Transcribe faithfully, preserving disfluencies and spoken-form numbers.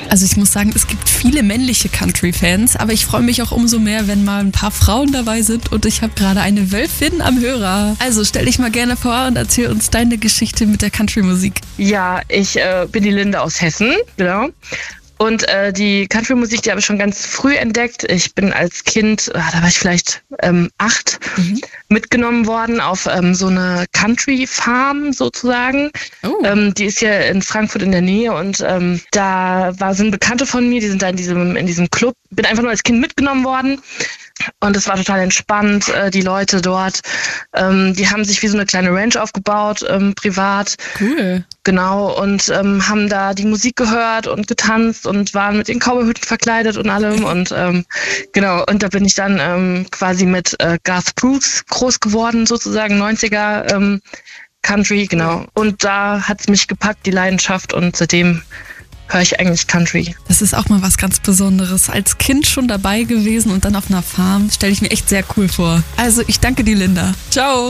Also ich muss sagen, es gibt viele männliche Country-Fans, aber ich freue mich auch umso mehr, wenn mal ein paar Frauen dabei sind und ich habe gerade eine Wölfin am Hörer. Also stell dich mal gerne vor und erzähl uns deine Geschichte mit der Country-Musik. Ja, ich äh, bin die Linda aus Hessen, genau. Und äh, die Country-Musik, die habe ich schon ganz früh entdeckt. Ich bin als Kind, ah, da war ich vielleicht ähm, acht, mhm. mitgenommen worden auf ähm, so eine Country-Farm sozusagen. Oh. Ähm, die ist ja in Frankfurt in der Nähe und ähm, da war, sind Bekannte von mir, die sind da in diesem, in diesem Club. Bin einfach nur als Kind mitgenommen worden. Und es war total entspannt, äh, die Leute dort, ähm, die haben sich wie so eine kleine Ranch aufgebaut, ähm, privat. Cool. Genau, und ähm, haben da die Musik gehört und getanzt und waren mit den Cowboyhüten verkleidet und allem. Und ähm, genau, und da bin ich dann ähm, quasi mit äh, Garth Brooks groß geworden, sozusagen, neunziger ähm, Country, genau. Und da hat's mich gepackt, die Leidenschaft, und seitdem höre ich eigentlich Country. Das ist auch mal was ganz Besonderes. Als Kind schon dabei gewesen und dann auf einer Farm, stelle ich mir echt sehr cool vor. Also ich danke dir, Linda. Ciao.